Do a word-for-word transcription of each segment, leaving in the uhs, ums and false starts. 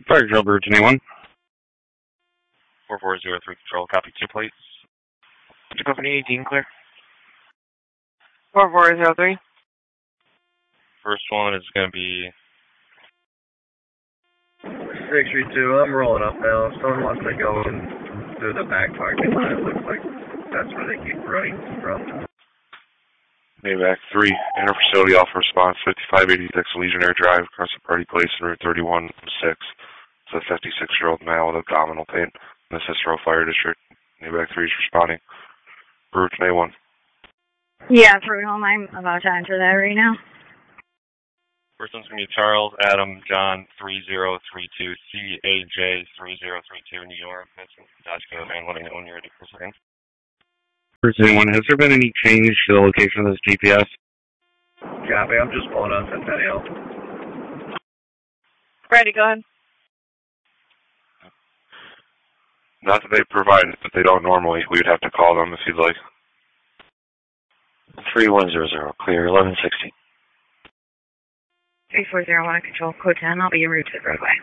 Fire Drill Bridge, anyone? four four zero three Control, copy two plates. Company eighteen, clear. four four zero three. First one is going to be... six three two, I'm rolling up now. Someone wants to go and do the back parking lot. It looks like that's where they keep running from. Maybach three, inter-facility alpha response, fifty-five eighty-six Legionnaire Drive, across the party place in Route thirty-one six. It's a fifty-six-year-old male with abdominal pain in the Cicero Fire District. Maybach three is responding. Route A one. Yeah, through home. I'm about to enter that right now. First one's going to be Charles Adam John three zero three two C A J three zero three two New York. That's Dodge Caravan. Letting know when you're ready for a second. First anyone, has there been any change to the location of this G P S? Copy, I'm just pulling on Centennial. Ready, go ahead. Not that they provide it, but they don't normally. We'd have to call them if you'd like. three one zero zero, clear, eleven sixty. three four zero one, Control, code ten. I'll be en route to the roadway.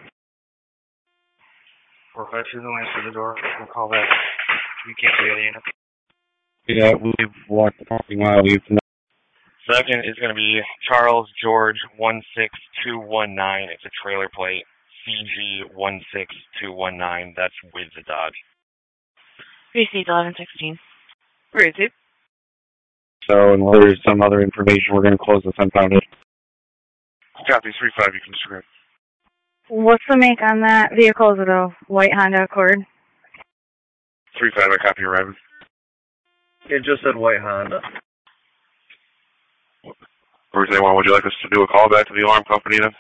four five two, the answer the door. We'll call that. You can't see the other unit. Yeah, we've walked the parking lot. We've... Second is going to be Charles George one six two one nine. It's a trailer plate. C G one six two one nine. That's with the Dodge. Received eleven sixteen. Received. So, unless there's some other information, we're going to close this unfounded. Copy, three five, you can disregard. What's the make on that vehicle? Is it a white Honda Accord? three five, I copy your arrival. It just said white Honda. Route A one, would you like us to do a call back to the alarm company then?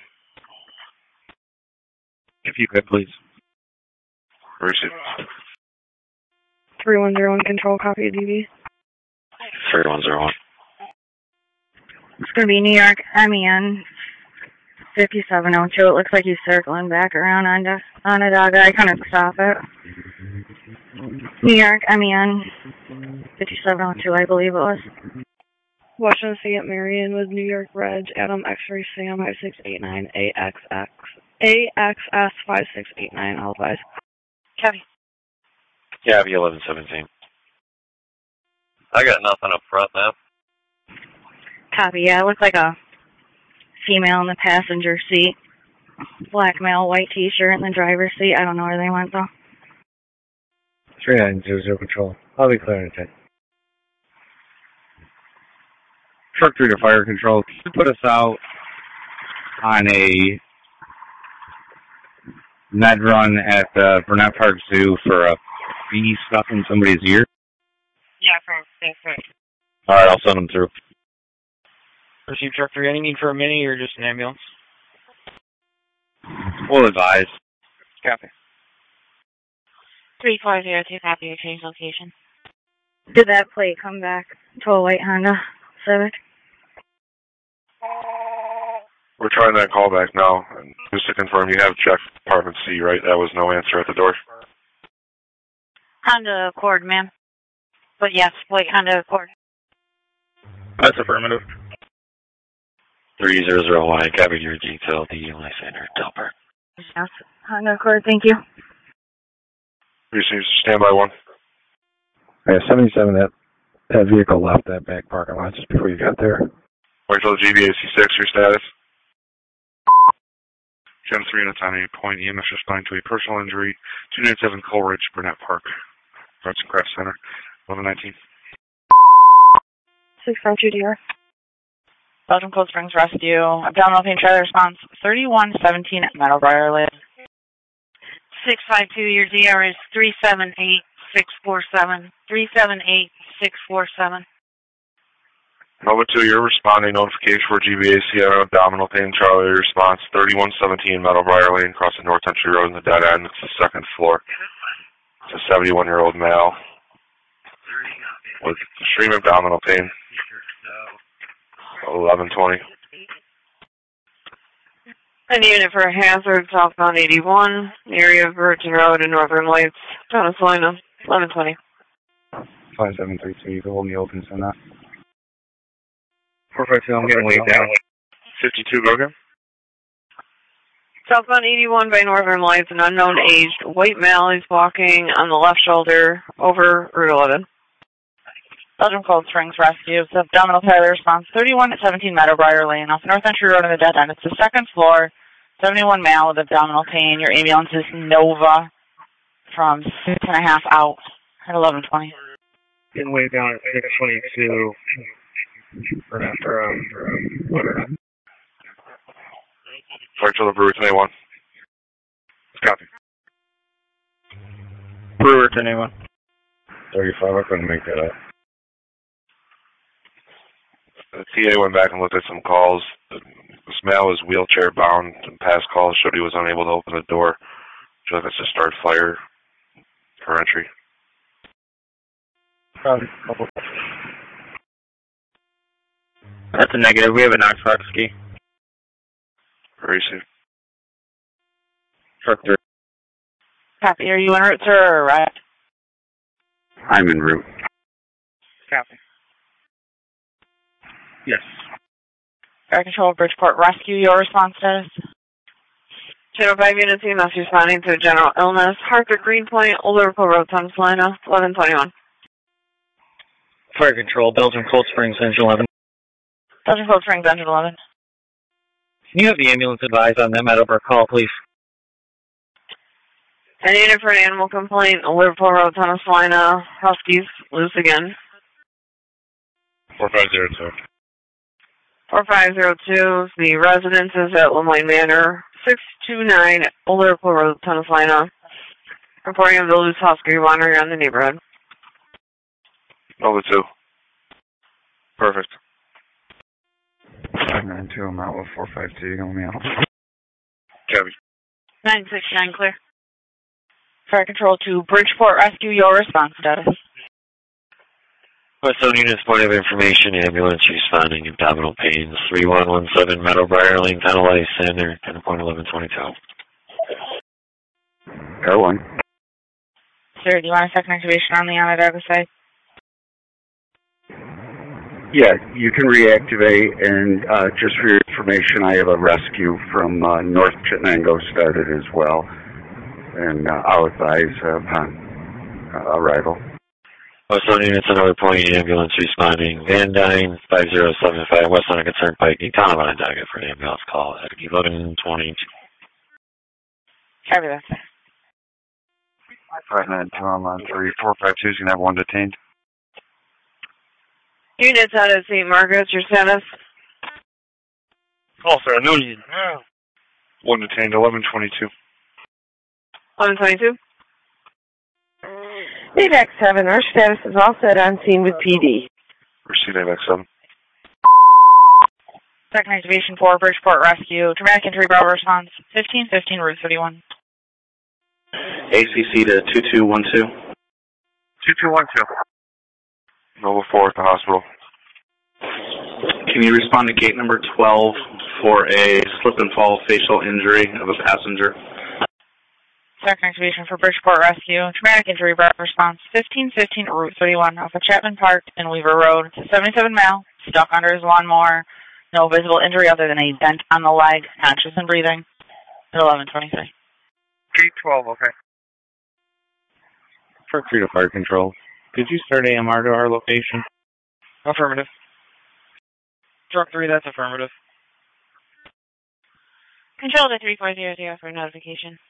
If you could, please. Receive. three one zero one, Control, copy D V. three one zero one. It's going to be New York M E N fifty-seven oh two. It looks like he's circling back around on the, on a dog. I couldn't stop it. New York M E N fifty-seven oh two, I believe it was. Washington State Marion with New York Reg, Adam X-ray Sam five six eight nine, A X X, A X S five six eight nine, all advised. Copy. Copy, eleven seventeen. I got nothing up front now. Copy, yeah, it looked like a female in the passenger seat. Black male, white t-shirt in the driver's seat. I don't know where they went, though. three nine zero zero, Control. I'll be clear in ten. Truck three to Fire Control. Can you put us out on a med run at the Burnett Park Zoo for a bee stuck in somebody's ear? Yeah, for thanks, right. All right, I'll send them through. Receive truck three. Any need for a mini or just an ambulance? We'll advise. Copy. three four zero two, copy your change location. Did that plate come back to a white Honda Civic? We're trying that call back now. And just to confirm, you have checked Department C, right? That was no answer at the door. Honda Accord, ma'am. But yes, white Honda Accord. That's affirmative. three zero zero one, I copied your detail, the Lysander Delper. Yes, Honda Accord, thank you. Receive standby one. Yeah, seventy-seven, that, that vehicle left that back parking lot just before you got there. Wait till the G B A C six, your status. ten three and a ten eight point, E M S responding to a personal injury, two ninety-seven Coleridge, Burnett Park, Arts and Crafts Center, eleven nineteen. six five two D R. Belgium Cold Springs Rescue, abdominal pain trailer response, thirty-one seventeen at Meadowbriar Lane. six five two, your D R is three seven eight six four seven, three seven eight six four seven. Nova two, you're responding notification for G B A C abdominal pain Charlie response, thirty-one seventeen Meadowbriar Lane, crossing North Country Road in the dead end. It's the second floor. It's a seventy-one-year-old male with extreme abdominal pain. eleven twenty. I need it for a hazard, southbound eighty-one, area of Virgin Road and Northern Lights, Town of Salina, eleven twenty. five seven three two, you can hold me open, so not. four five two, I'm getting way down. fifty-two, go again. Southbound eighty-one by Northern Lights, an unknown aged white male is walking on the left shoulder over Route eleven. Belgium Cold Springs Rescue. It's abdominal failure response thirty-one to seventeen Meadowbriar Lane off North Entry Road in the dead end. It's the second floor, seventy-one male with abdominal pain. Your ambulance is Nova from six and a half out at eleven twenty. Getting way down at six twenty-two. Right after, um, um, Fire to the Brewer ten eighty-one. Copy. Brewer ten eighty-one. thirty-five, I couldn't make that up. The T A went back and looked at some calls. This male was wheelchair bound, and past calls showed he was unable to open the door. Would you like us to start fire for entry? Um, That's a negative. We have a Knox ski. Receive. Truck three. Copy. Are you en route, sir, or right? I'm en route. Copy. yes. Air Control Bridgeport Rescue, your response status? Channel five units E M S responding to a general illness. Hartford Greenpoint, Old Liverpool Road, Thomas Salina, eleven twenty-one. Fire Control, Belgium Cold Springs, Engine eleven. Belgium Cold Springs, Engine eleven. Can you have the ambulance advise on that Meadowbrook call, please? An unit for an animal complaint, Old Liverpool Road, Thomas Salina, Huskies, loose again. four five zero two. four five zero two, the residence is at Lemoyne Manor, six two nine Old Liverpool Road, Thomas Salina. Reporting of the loose husky wandering around the neighborhood. Nova two. Perfect. five nine two, I'm out with four five two, you can let me out. Copy. nine six nine, clear. Fire Control to Bridgeport Rescue, your response status. Westone Units, point of information, ambulance responding, abdominal pains, three one one seven Meadowbriar Lane, Tunnel Ice Center, ten point eleven twenty-two. Car one. Sir, do you want a second activation on the Onondaga side? Yeah, you can reactivate, and uh, just for your information, I have a rescue from uh, North Chittenango started as well, and uh, I'll advise uh, upon uh, arrival. Westone Units, another point, ambulance responding, Van Dyne, five zero seven five, West Onondaga Turnpike, town of Onondaga for an ambulance call at eleven twenty-two. Copy that, sir. five nine two, I'm on three. four five two is going to have one detained. Units out at Saint Margaret's, your status? Oh, sir, no need. One detained, eleven twenty-two. eleven twenty-two. A V A C seven, our status is all set on scene with P D. Receive A V A C seven. Second activation for Bridgeport Rescue. Traumatic injury Bravo response fifteen fifteen Route thirty-one. A C C to two two one two. two two one two. Nova four at the hospital. Can you respond to gate number twelve for a slip and fall facial injury of a passenger? Second activation for Bridgeport Rescue. Traumatic injury Bravo response fifteen fifteen Route thirty-one off of Chapman Park and Weaver Road. seventy-seven male, stuck under his lawnmower. No visible injury other than a dent on the leg, conscious and breathing. At eleven twenty-three. Gate twelve, okay. Truck three to Fire Control. Could you start A M R to our location? Affirmative. Truck three, that's affirmative. Control to three four zero zero for notification.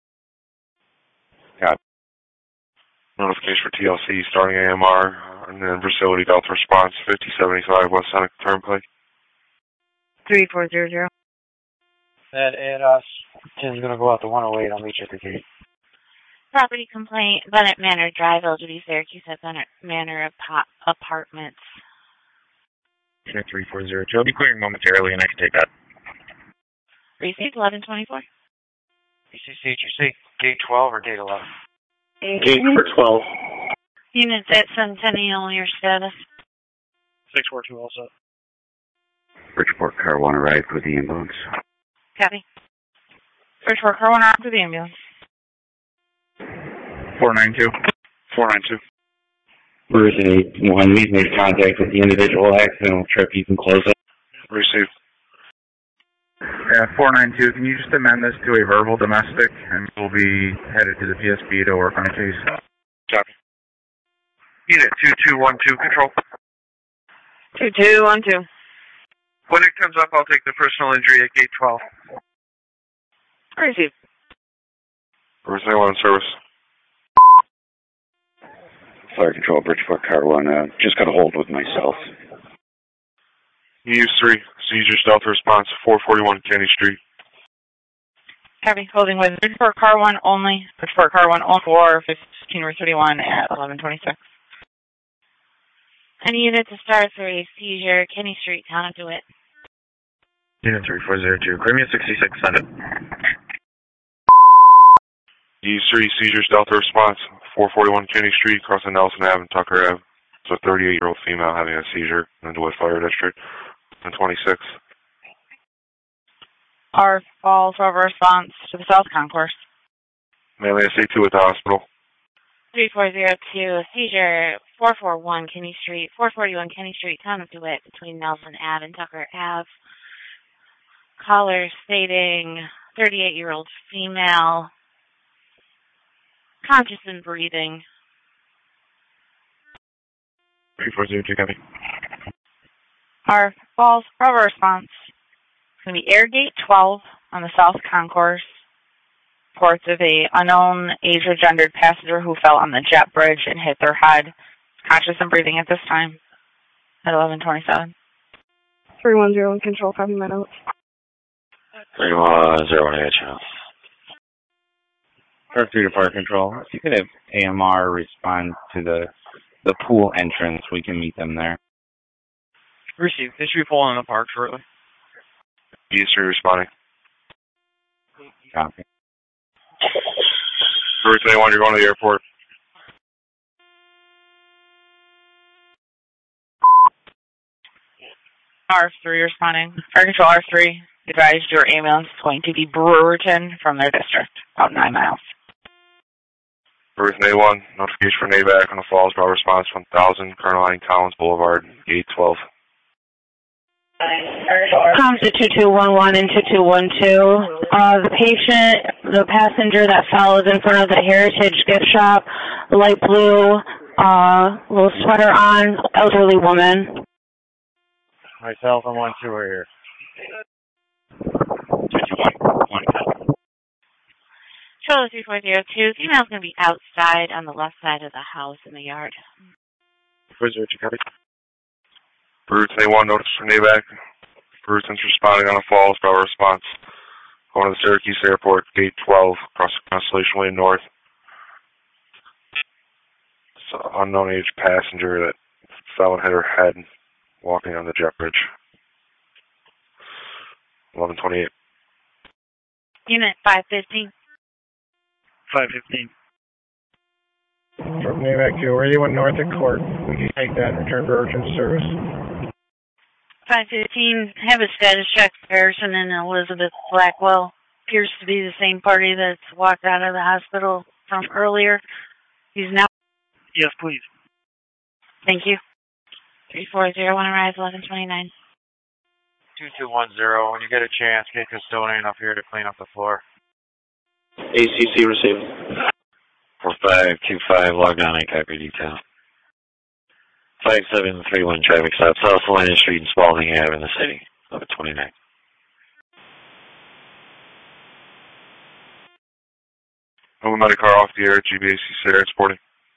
Got it. Notification for T L C starting A M R, and then facility Delta response fifty seventy-five West Seneca Turnpike. three four zero zero. That and us. Tim's going to go out to one oh eight. I'll meet you at the gate. Property complaint, Bennett Manor Drive, L G B Syracuse at Bennett Manor Ap- Apartments. Check three four zero two. I'll be clearing momentarily, and I can take that. Received eleven twenty-four. B C C, did you say gate twelve or gate eleven? Gate number twelve. Units at Centennial, your status. six four two also. Bridgeport car one arrived with the ambulance. Copy. Bridgeport car one armed with the ambulance. four nine two. four nine two. Bruce eight one, we've made contact with the individual accidental trip. You can close it. Receive. Yeah, four nine two, can you just amend this to a verbal domestic, and we'll be headed to the P S B to work on a case. Copy. Unit two two one two, control. two two one two. When it comes up, I'll take the personal injury at gate twelve. Received. Bruce A one service. Fire Control, Bridgeport, Car one. Uh, just got a hold with myself. Use three, seizure stealth response, four forty-one Kennedy Street. Copy. Holding with Bridgeport Car one only. Bridgeport Car one on four, fifteen thirty-one at eleven twenty-six. Any unit to start for a seizure, Kenny Street, town of DeWitt. Unit three four zero two, Crimea sixty-six, send it. Use three, seizure stealth response, four forty-one Kennedy Street, crossing Nelson Avenue and Tucker Avenue. It's a thirty-eight-year-old female having a seizure in the DeWitt Fire District. And twenty-six. Our falls over response to the South Concourse. Mainly S A two at the hospital. three four zero two, seizure, four forty-one Kenny Street, four forty-one Kenny Street, town of DeWitt, between Nelson Ave and Tucker Ave. Caller stating thirty-eight-year-old female, conscious and breathing. three four zero two, copy. Our falls over response is going to be Airgate twelve on the South Concourse. Reports of a unknown age or gendered passenger who fell on the jet bridge and hit their head. Conscious and breathing at this time at eleven twenty-seven. three one zero one, control, copy my notes. three one zero one, H L. Earth three to Fire Control. If you could have A M R respond to the the pool entrance, we can meet them there. Received. They should be pulling in the park shortly. Use three responding. Copy. Bruce A one, you're going to the airport. R three responding. Fire Control R three. Advised your ambulance is going to be Brewerton from their district, about nine miles. Bruce A one, notification for NAVAC on the Falls, Broad response one thousand, Colonel Line Collins Boulevard, gate twelve. Comes to two two one one and two two one two. Uh, the patient, the passenger that fell is in front of the Heritage gift shop, light blue, uh, little sweater on, elderly woman. Myself and one two are here. Control three four zero two, female's going to be outside on the left side of the house in the yard. four zero two, copy. Bruce A one, notice for NAVAC. Bruce is responding on the Falls, Broad response. Going to the Syracuse Airport, gate twelve, across Constellation Way North. It's an unknown age passenger that fell and hit her head walking on the jet bridge. eleven twenty-eight. Unit five fifteen. five fifteen. From NAVAC two, where you went north at court. We can take that and return to urgent service. five fifteen, have a status check Harrison and Elizabeth Blackwell. Appears to be the same party that's walked out of the hospital from earlier. He's now... Yes, please. Thank you. three four zero one, arrive eleven twenty-nine. two two one zero, when you get a chance, get custodian up here to clean up the floor. A C C received. four five two five, logged on, I copy detail. five seven three one, traffic stop, South Salina Street and Spalding Ave in the city, eleven twenty-nine. Move another car off the air at G B A C Sarah Sporting.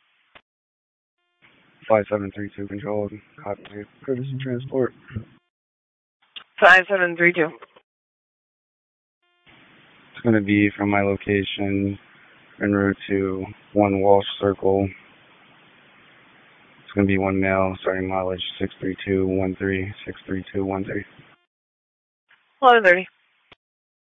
five seven three two, control, copy, Ferguson Transport. five seven three two. It's going to be from my location en route to one Walsh Circle. It's going to be one male, starting mileage six three two one three, six three two one three. eleven thirty.